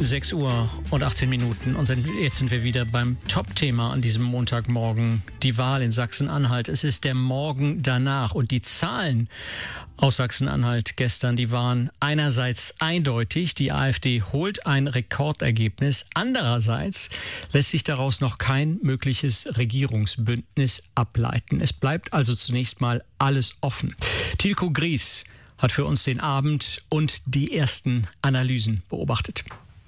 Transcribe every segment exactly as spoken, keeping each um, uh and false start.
sechs Uhr und achtzehn Minuten und jetzt sind wir wieder beim Top-Thema an diesem Montagmorgen, die Wahl in Sachsen-Anhalt. Es ist der Morgen danach und die Zahlen aus Sachsen-Anhalt gestern, die waren einerseits eindeutig, die AfD holt ein Rekordergebnis, andererseits lässt sich daraus noch kein mögliches Regierungsbündnis ableiten. Es bleibt also zunächst mal alles offen. Tilko Gries hat für uns den Abend und die ersten Analysen beobachtet.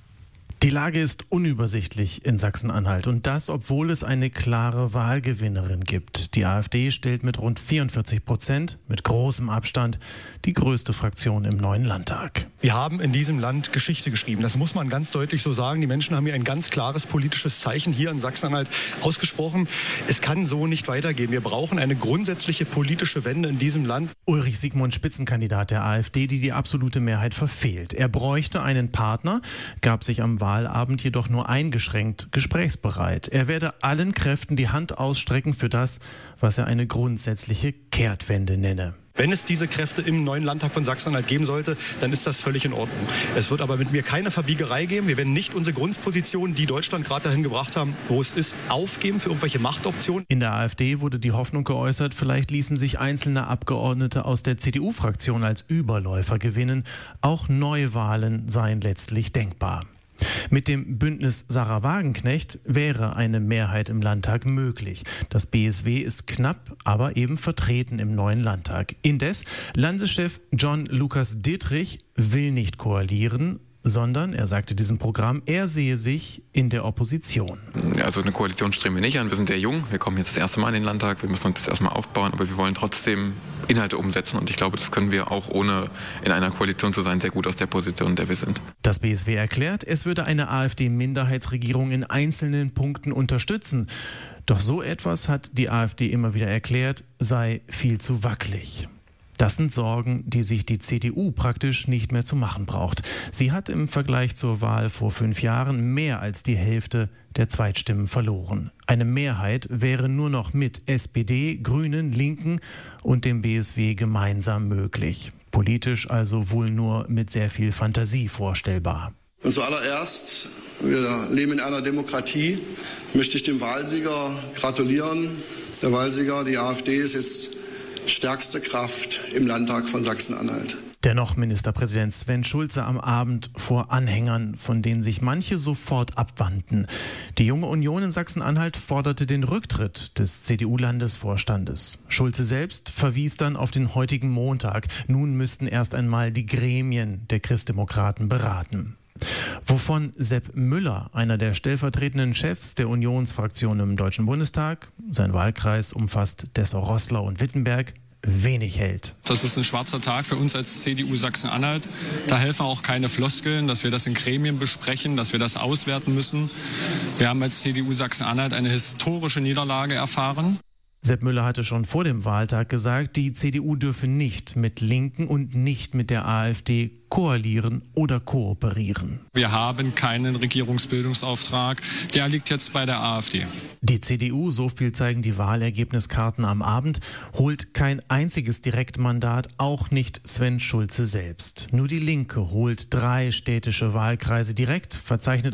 Die Lage ist unübersichtlich in Sachsen-Anhalt und das, obwohl es eine klare Wahlgewinnerin gibt. Die AfD stellt mit rund vierundvierzig Prozent, mit großem Abstand, die größte Fraktion im neuen Landtag. Wir haben in diesem Land Geschichte geschrieben. Das muss man ganz deutlich so sagen. Die Menschen haben hier ein ganz klares politisches Zeichen hier in Sachsen-Anhalt ausgesprochen. Es kann so nicht weitergehen. Wir brauchen eine grundsätzliche politische Wende in diesem Land. Ulrich Siegmund, Spitzenkandidat der AfD, die die absolute Mehrheit verfehlt. Er bräuchte einen Partner, gab sich am Wahlabend jedoch nur eingeschränkt gesprächsbereit. Er werde allen Kräften die Hand ausstrecken für das, was er eine grundsätzliche Kehrtwende nenne. Wenn es diese Kräfte im neuen Landtag von Sachsen-Anhalt geben sollte, dann ist das völlig in Ordnung. Es wird aber mit mir keine Verbiegerei geben. Wir werden nicht unsere Grundposition, die Deutschland gerade dahin gebracht haben, wo es ist, aufgeben für irgendwelche Machtoptionen. In der AfD wurde die Hoffnung geäußert, vielleicht ließen sich einzelne Abgeordnete aus der C D U-Fraktion als Überläufer gewinnen. Auch Neuwahlen seien letztlich denkbar. Mit dem Bündnis Sarah Wagenknecht wäre eine Mehrheit im Landtag möglich. Das B S W ist knapp, aber eben vertreten im neuen Landtag. Indes, Landeschef John Lukas Dittrich will nicht koalieren, sondern, er sagte diesem Programm, er sehe sich in der Opposition. Also eine Koalition streben wir nicht an, wir sind sehr jung, wir kommen jetzt das erste Mal in den Landtag, wir müssen uns das erstmal aufbauen, aber wir wollen trotzdem Inhalte umsetzen und ich glaube, das können wir auch ohne in einer Koalition zu sein, sehr gut aus der Position, in der wir sind. Das B S W erklärt, es würde eine AfD-Minderheitsregierung in einzelnen Punkten unterstützen. Doch so etwas, hat die AfD immer wieder erklärt, sei viel zu wackelig. Das sind Sorgen, die sich die C D U praktisch nicht mehr zu machen braucht. Sie hat im Vergleich zur Wahl vor fünf Jahren mehr als die Hälfte der Zweitstimmen verloren. Eine Mehrheit wäre nur noch mit S P D, Grünen, Linken und dem B S W gemeinsam möglich. Politisch also wohl nur mit sehr viel Fantasie vorstellbar. Und zuallererst, wir leben in einer Demokratie, möchte ich dem Wahlsieger gratulieren. Der Wahlsieger, die AfD, ist jetzt stärkste Kraft im Landtag von Sachsen-Anhalt. Dennoch Ministerpräsident Sven Schulze am Abend vor Anhängern, von denen sich manche sofort abwandten. Die Junge Union in Sachsen-Anhalt forderte den Rücktritt des C D U-Landesvorstandes. Schulze selbst verwies dann auf den heutigen Montag. Nun müssten erst einmal die Gremien der Christdemokraten beraten. Wovon Sepp Müller, einer der stellvertretenden Chefs der Unionsfraktion im Deutschen Bundestag, sein Wahlkreis umfasst Dessau-Roßlau und Wittenberg, wenig hält. Das ist ein schwarzer Tag für uns als C D U Sachsen-Anhalt. Da helfen auch keine Floskeln, dass wir das in Gremien besprechen, dass wir das auswerten müssen. Wir haben als C D U Sachsen-Anhalt eine historische Niederlage erfahren. Sepp Müller hatte schon vor dem Wahltag gesagt, die C D U dürfe nicht mit Linken und nicht mit der AfD koalieren oder kooperieren. Wir haben keinen Regierungsbildungsauftrag, der liegt jetzt bei der AfD. Die C D U, so viel zeigen die Wahlergebniskarten am Abend, holt kein einziges Direktmandat, auch nicht Sven Schulze selbst. Nur die Linke holt drei städtische Wahlkreise direkt, verzeichnet